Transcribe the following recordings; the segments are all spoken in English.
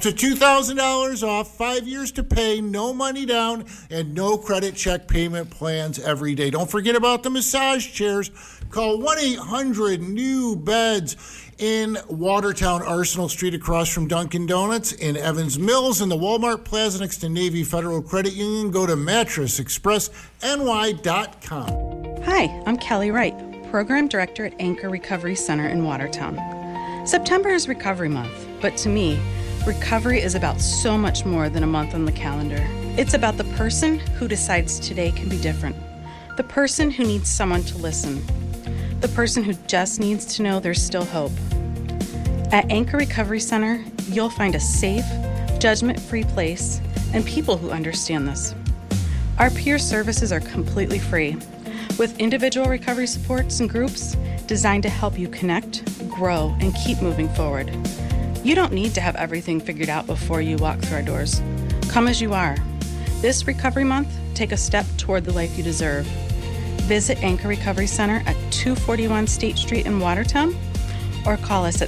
to $2,000 off, 5 years to pay, no money down, and no credit check payment plans every day. Don't forget about the massage chairs. Call 1-800-NEW-BEDS in Watertown, Arsenal Street, across from Dunkin' Donuts, in Evans Mills, in the Walmart Plaza next to Navy Federal Credit Union. Go to mattressexpressny.com. Hi, I'm Kelly Wright, Program Director at Anchor Recovery Center in Watertown. September is Recovery Month, but to me, recovery is about so much more than a month on the calendar. It's about the person who decides today can be different, the person who needs someone to listen, the person who just needs to know there's still hope. At Anchor Recovery Center, you'll find a safe, judgment-free place and people who understand this. Our peer services are completely free, with individual recovery supports and groups designed to help you connect, grow, and keep moving forward. You don't need to have everything figured out before you walk through our doors. Come as you are. This Recovery Month, take a step toward the life you deserve. Visit Anchor Recovery Center at 241 State Street in Watertown, or call us at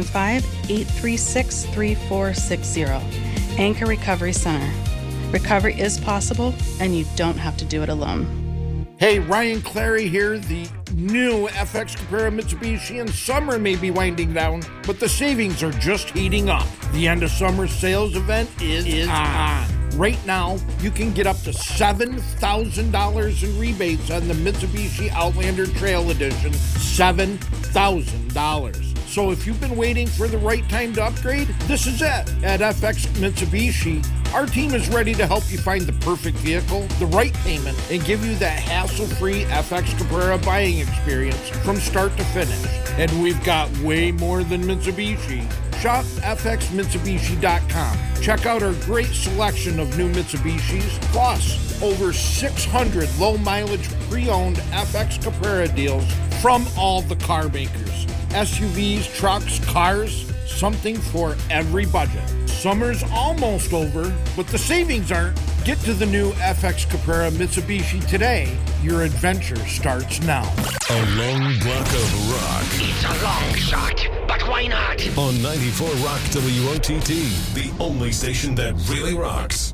315-836-3460. Anchor Recovery Center. Recovery is possible, and you don't have to do it alone. Hey, Ryan Clary here. The new FX Caprara Mitsubishi, and summer may be winding down, but the savings are just heating up. The end of summer sales event is on. Right now, you can get up to $7,000 in rebates on the Mitsubishi Outlander Trail Edition. $7,000. So if you've been waiting for the right time to upgrade, this is it. At FX Mitsubishi, our team is ready to help you find the perfect vehicle, the right payment, and give you that hassle-free FX Caprara buying experience from start to finish. And we've got way more than Mitsubishi. Shop fxmitsubishi.com. Check out our great selection of new Mitsubishis, plus over 600 low-mileage pre-owned FX Caprara deals from all the car makers. SUVs, trucks, cars, something for every budget. Summer's almost over, but the savings aren't. Get to the new FX Caprara Mitsubishi today. Your adventure starts now. A long block of rock. It's a long shot, but why not? On 94 Rock WOTT, the only station that really rocks.